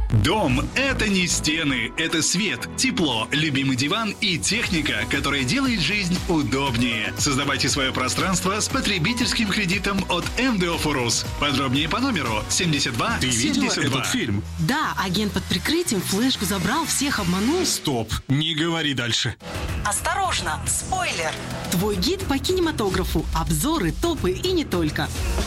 Дом – это не стены, это свет, тепло, любимый диван и техника, которая делает жизнь удобнее. Создавайте свое пространство с потребительским кредитом от МДО «Фурус». Подробнее по номеру 72 Ты 72. видела этот фильм? Да, агент под прикрытием флешку забрал, всех обманул. Стоп, не говори дальше. Осторожно, спойлер! Твой гид по кинематографу. Обзоры, топы и не только.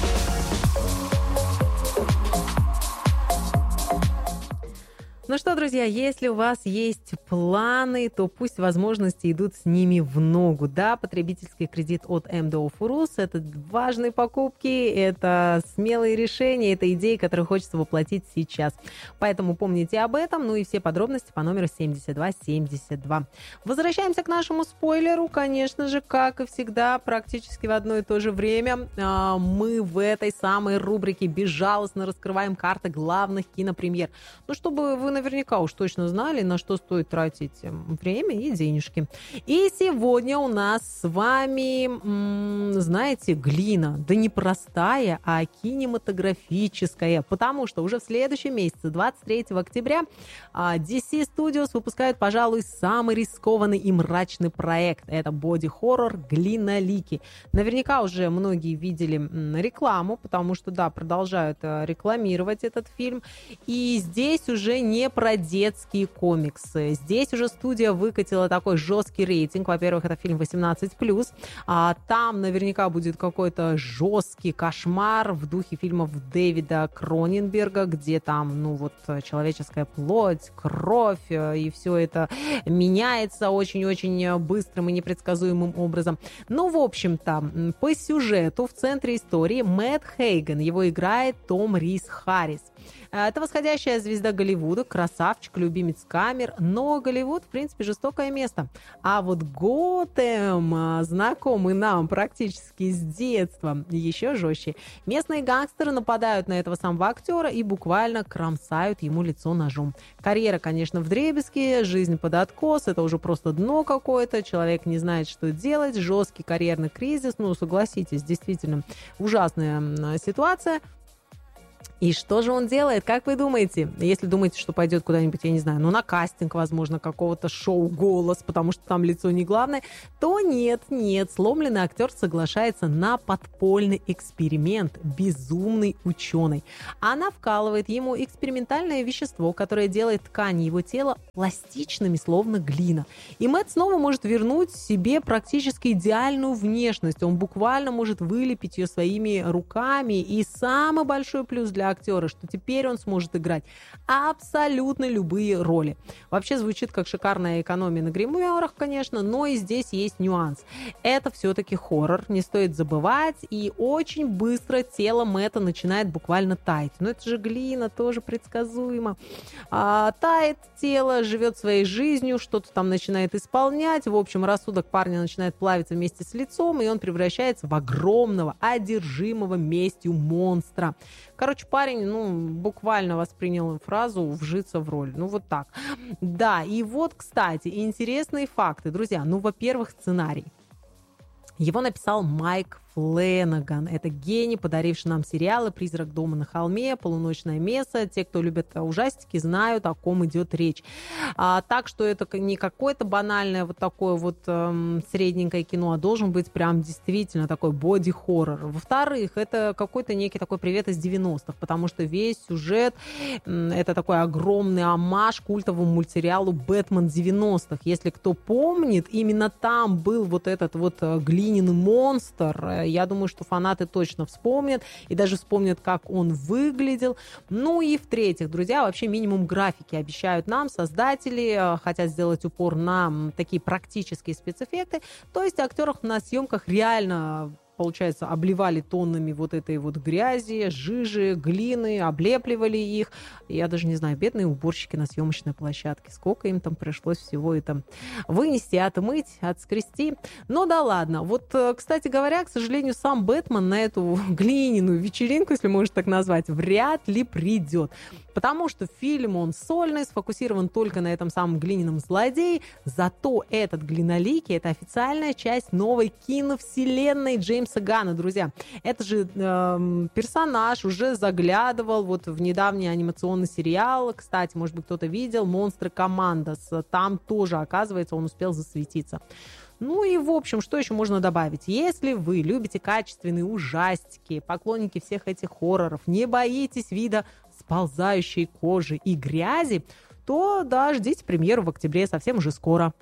Ну что, друзья, если у вас есть планы, то пусть возможности идут с ними в ногу. Да, потребительский кредит от МДО «Фурус» – это важные покупки, это смелые решения, это идеи, которые хочется воплотить сейчас. Поэтому помните об этом, ну и все подробности по номеру 7272. Возвращаемся к нашему спойлеру, конечно же, как и всегда, практически в одно и то же время. Мы в этой самой рубрике безжалостно раскрываем карты главных кинопремьер. Ну, чтобы вы наверняка уж точно знали, на что стоит тратить время и денежки. И сегодня у нас с вами, знаете, глина. Да не простая, а кинематографическая. Потому что уже в следующем месяце, 23 октября, DC Studios выпускают, пожалуй, самый рискованный и мрачный проект. Это боди-хоррор «Глинолики». Наверняка уже многие видели рекламу, потому что, да, продолжают рекламировать этот фильм. И здесь уже не про детские комиксы. Здесь уже студия выкатила такой жесткий рейтинг. Во-первых, это фильм 18+. Там наверняка будет какой-то жесткий кошмар в духе фильмов Дэвида Кроненберга, где там, ну вот, человеческая плоть, кровь, и все это меняется очень-очень быстрым и непредсказуемым образом. Ну, в общем-то, по сюжету в центре истории Мэтт Хейган. Его играет Том Рис Харрис. Это восходящая звезда Голливуда, красавчик, любимец камер, но Голливуд, в принципе, жестокое место. А вот Готэм, знакомый нам практически с детства, еще жестче. Местные гангстеры нападают на этого самого актера и буквально кромсают ему лицо ножом. Карьера, конечно, вдребезги, жизнь под откос, это уже просто дно какое-то, человек не знает, что делать, жесткий карьерный кризис, ну, согласитесь, действительно ужасная ситуация. И что же он делает, как вы думаете? Если думаете, что пойдет куда-нибудь, я не знаю, ну, на кастинг, возможно, какого-то шоу «Голос», потому что там лицо не главное, то нет, сломленный актер соглашается на подпольный эксперимент безумной ученой. Она вкалывает ему экспериментальное вещество, которое делает ткани его тела пластичными, словно глина. И Мэтт снова может вернуть себе практически идеальную внешность. Он буквально может вылепить ее своими руками. И самый большой плюс для актера, что теперь он сможет играть абсолютно любые роли. Вообще звучит как шикарная экономия на гримерах, конечно, но и здесь есть нюанс. Это все-таки хоррор, не стоит забывать, и очень быстро тело Мэтта начинает буквально таять. Но это же глина, тоже предсказуемо. Тает тело, живет своей жизнью, что-то там начинает исполнять. В общем, рассудок парня начинает плавиться вместе с лицом, и он превращается в огромного, одержимого местью монстра. Короче, парень, ну, буквально воспринял фразу «вжиться в роль». Ну, вот так. Да, и вот, кстати, интересные факты. Друзья, ну, во-первых, сценарий. Его написал Майк Флэнаган. Это гений, подаривший нам сериалы «Призрак дома на холме», «Полуночное место». Те, кто любит ужастики, знают, о ком идет речь. Так что это не какое-то банальное вот такое вот средненькое кино, а должен быть прям действительно такой боди-хоррор. Во-вторых, это какой-то некий такой привет из 90-х, потому что весь сюжет это такой огромный оммаж культовому мультсериалу «Бэтмен 90-х». Если кто помнит, именно там был вот этот вот глиняный монстр. Я думаю, что фанаты точно вспомнят и даже вспомнят, как он выглядел. Ну и в-третьих, друзья, вообще минимум графики обещают нам создатели, хотят сделать упор на такие практические спецэффекты. То есть актеров на съемках реально, получается, обливали тоннами вот этой вот грязи, жижи, глины, облепливали их. Я даже не знаю, бедные уборщики на съемочной площадке. Сколько им там пришлось всего это вынести, отмыть, отскрести. Но да ладно. Вот, кстати говоря, к сожалению, сам Бэтмен на эту глиняную вечеринку, если можно так назвать, вряд ли придет. Потому что фильм, он сольный, сфокусирован только на этом самом глиняном злодее. Зато этот Глиноликий – это официальная часть новой киновселенной Джеймса Джеймса Ганна, друзья. Это же персонаж уже заглядывал вот в недавний анимационный сериал. Кстати, может быть, кто-то видел «Монстры Командос». Там тоже, оказывается, он успел засветиться. Ну и, в общем, что еще можно добавить? Если вы любите качественные ужастики, поклонники всех этих хорроров, не боитесь вида сползающей кожи и грязи, то да, ждите премьеру в октябре, совсем уже скоро.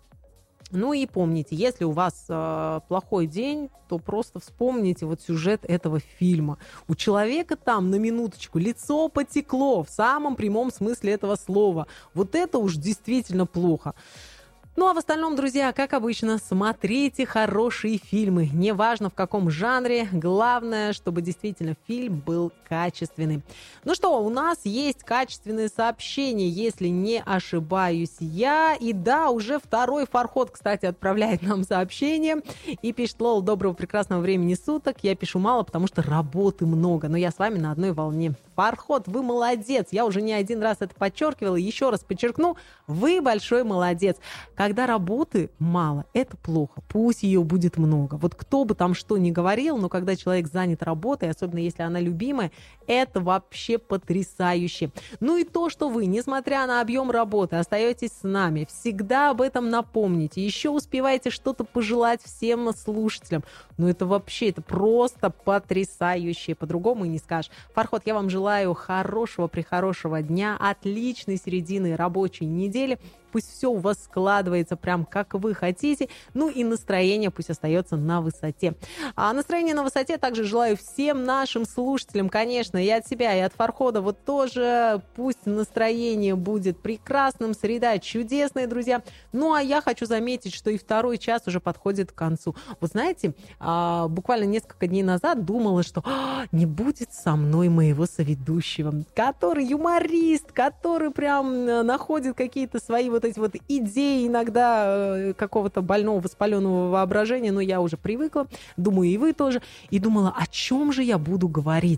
Ну и помните, если у вас плохой день, то просто вспомните вот сюжет этого фильма. У человека там, на минуточку, лицо потекло в самом прямом смысле этого слова. Вот это уж действительно плохо. Ну, а в остальном, друзья, как обычно, смотрите хорошие фильмы. Неважно, в каком жанре. Главное, чтобы действительно фильм был качественный. Ну что, у нас есть качественные сообщения, если не ошибаюсь я. И да, уже второй Фарход, кстати, отправляет нам сообщение. И пишет: Лол, доброго прекрасного времени суток. Я пишу мало, потому что работы много. Но я с вами на одной волне. Фарход, вы молодец. Я уже не один раз это подчеркивала. Еще раз подчеркну, вы большой молодец. Когда работы мало, это плохо. Пусть ее будет много. Вот кто бы там что ни говорил, но когда человек занят работой, особенно если она любимая, это вообще потрясающе. Ну и то, что вы, несмотря на объем работы, остаетесь с нами, всегда об этом напомните. Еще успеваете что-то пожелать всем слушателям. Ну это вообще, это просто потрясающе. По-другому и не скажешь. Фарход, я вам желаю хорошего-прехорошего дня, отличной середины рабочей недели. Пусть все у вас складывается прям как вы хотите. Ну и настроение пусть остается на высоте. А настроение на высоте также желаю всем нашим слушателям, конечно, и от себя, и от Фархода. Вот тоже пусть настроение будет прекрасным, среда чудесная, друзья. Ну а я хочу заметить, что и второй час уже подходит к концу. Вот знаете, буквально несколько дней назад думала, что не будет со мной моего соведущего, который юморист, который прям находит какие-то свои вот эти вот идеи иногда какого-то больного воспаленного воображения, но я уже привыкла, думаю, и вы тоже, и думала, о чем же я буду говорить?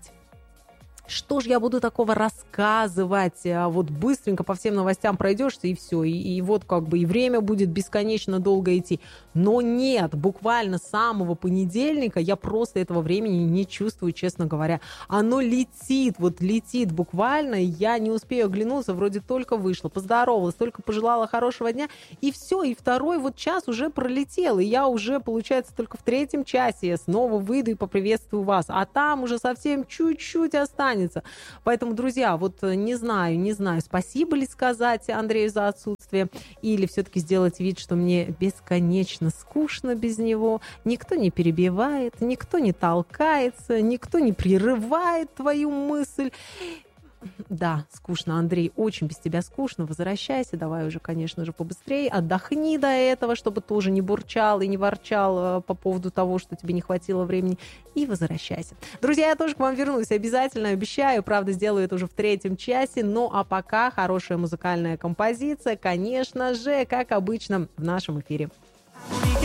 Что же я буду такого рассказывать? Вот быстренько по всем новостям пройдешься, и все. И вот как бы и время будет бесконечно долго идти. Но нет, буквально с самого понедельника я просто этого времени не чувствую, честно говоря. Оно летит, вот летит буквально. Я не успею оглянуться, вроде только вышла, поздоровалась, только пожелала хорошего дня. И все, и второй вот час уже пролетел. И я уже, получается, только в третьем часе я снова выйду и поприветствую вас. А там уже совсем чуть-чуть останется. Поэтому, друзья, вот не знаю, спасибо ли сказать Андрею за отсутствие, или все-таки сделать вид, что мне бесконечно скучно без него. Никто не перебивает, никто не толкается, никто не прерывает твою мысль. Да, скучно, Андрей, очень без тебя скучно. Возвращайся, давай уже, конечно же, побыстрее. Отдохни до этого, чтобы тоже не бурчал и не ворчал по поводу того, что тебе не хватило времени. И возвращайся. Друзья, я тоже к вам вернусь, обязательно, обещаю. Правда, сделаю это уже в третьем часе. Ну, а пока хорошая музыкальная композиция, конечно же, как обычно, в нашем эфире.